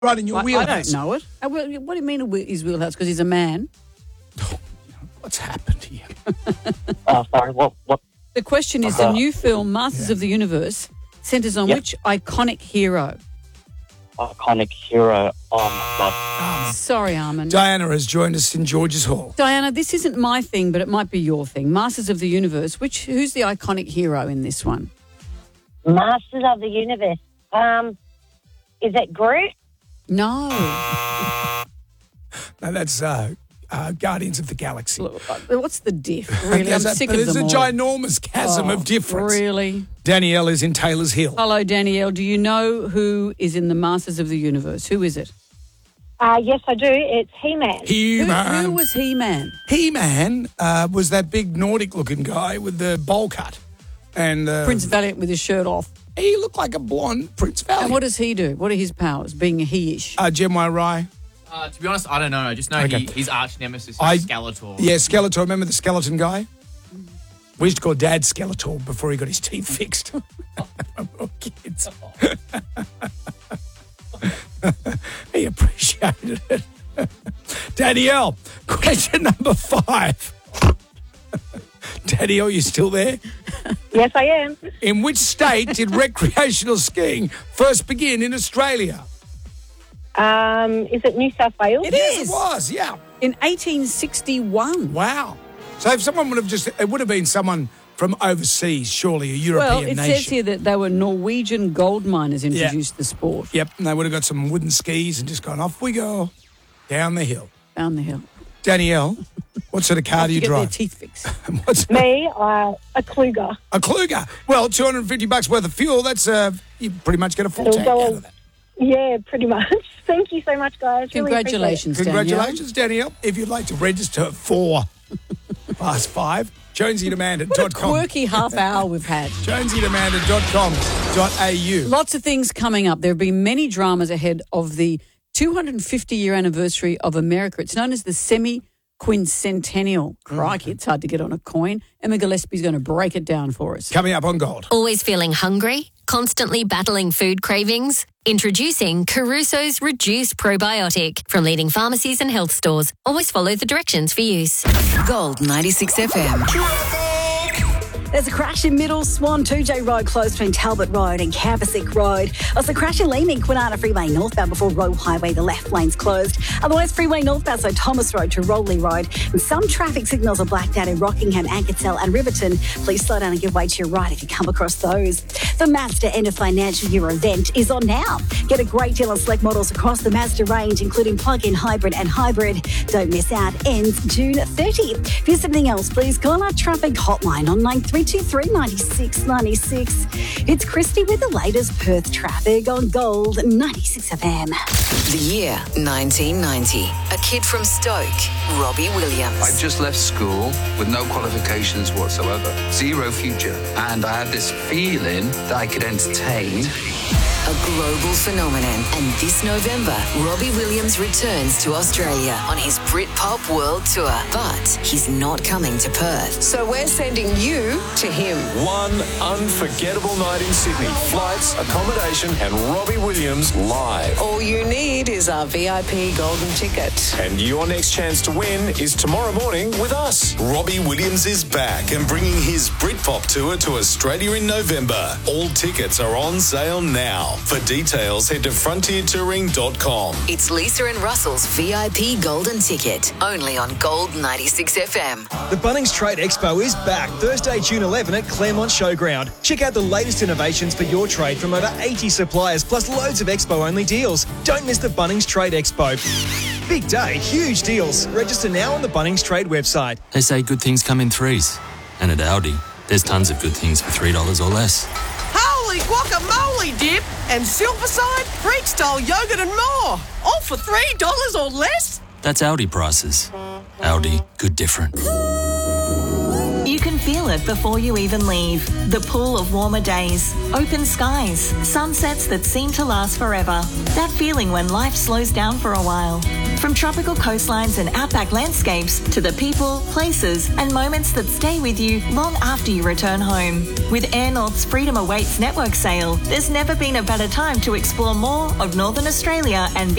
right in your wheelhouse. I don't know it. What do you mean his wheelhouse? Because he's a man. What's happened here? Sorry, what? The question is, the new film, Masters of the Universe, centres on which iconic hero? Iconic hero. Oh, my God. Sorry, Armin. Diana has joined us in George's Hall. Diana, this isn't my thing, but it might be your thing. Masters of the Universe. Who's the iconic hero in this one? Masters of the Universe. Is it Groot? No. No, that's Guardians of the Galaxy. What's the diff, really? I'm sick of them all. There's a ginormous chasm of difference. Really? Danielle is in Taylor's Hill. Hello, Danielle. Do you know who is in the Masters of the Universe? Who is it? Yes, I do. It's He-Man. He-Man. Who was He-Man? He-Man was that big Nordic-looking guy with the bowl cut. And Prince Valiant with his shirt off. He looked like a blonde Prince Valiant. And what does he do? What are his powers, being a he-ish? Gemini Rye. To be honest, I don't know. I just know his arch nemesis is Skeletor. Yeah, Skeletor. Remember the skeleton guy? We used to call Dad Skeletor before he got his teeth fixed. We're kids. He appreciated it. Danielle, question number 5. Danielle, you still there? Yes, I am. In which state did recreational skiing first begin in Australia? Is it New South Wales? Yes, it was, yeah. In 1861. Wow. So if someone it would have been someone from overseas, surely, a European nation. Well, it says here that they were Norwegian gold miners introduced the sport. Yep, and they would have got some wooden skis and just gone, off we go, down the hill. Down the hill. Danielle, what sort of car do you drive? Get their teeth fixed. Me, a Kluger. A Kluger. Well, $250 worth of fuel, that's, you pretty much get a full tank out of that. Yeah, pretty much. Thank you so much, guys. Congratulations, really Danielle. Congratulations, Danielle. If you'd like to register for Past 5, JonesyDemanded.com. What a quirky half hour we've had. JonesyDemanded.com.au. Lots of things coming up. There have been many dramas ahead of the 250-year anniversary of America. It's known as the semi-quincentennial. Crikey, it's hard to get on a coin. Emma Gillespie's going to break it down for us. Coming up on Gold. Always feeling hungry? Constantly battling food cravings? Introducing Caruso's Reduced Probiotic from leading pharmacies and health stores. Always follow the directions for use. Gold 96 FM. There's a crash in Middle Swan 2J Road close between Talbot Road and Campasick Road. Also, crash in Leeming, Kwinana Freeway northbound before Road Highway. The left lane's closed. Otherwise, Freeway northbound, so Thomas Road to Rowley Road. And some traffic signals are blacked out in Rockingham, Ankersell and Riverton. Please slow down and give way to your right if you come across those. The Mazda end of financial year event is on now. Get a great deal on select models across the Mazda range, including plug-in hybrid and hybrid. Don't miss out. Ends June 30. If there's something else, please call our traffic hotline on 9323 96 96. It's Christy with the latest Perth traffic on Gold 96 FM. The year 1990. A kid from Stoke, Robbie Williams. I just left school with no qualifications whatsoever, zero future, and I had this feeling that I could entertain. A global phenomenon. And this November, Robbie Williams returns to Australia on his Britpop World Tour. But he's not coming to Perth. So we're sending you to him. One unforgettable night in Sydney. Flights, accommodation, and Robbie Williams live. All you need is our VIP golden ticket. And your next chance to win is tomorrow morning with us. Robbie Williams is back and bringing his Britpop tour to Australia in November. All tickets are on sale now. For details, head to frontiertouring.com. It's Lisa and Russell's VIP golden ticket. Only on Gold 96 FM. The Bunnings Trade Expo is back Thursday, June 11 at Claremont Showground. Check out the latest innovations for your trade from over 80 suppliers, plus loads of Expo-only deals. Don't miss the Bunnings Trade Expo. Big day, huge deals. Register now on the Bunnings Trade website. They say good things come in threes. And at Aldi, there's tons of good things for $3 or less. Holy guacamole dip and silverside, Greek-style yogurt and more. All for $3 or less? That's Aldi prices. Aldi, good different. You can feel it before you even leave. The pull of warmer days, open skies, sunsets that seem to last forever. That feeling when life slows down for a while. From tropical coastlines and outback landscapes to the people, places and moments that stay with you long after you return home. With Air North's Freedom Awaits network sale, there's never been a better time to explore more of Northern Australia and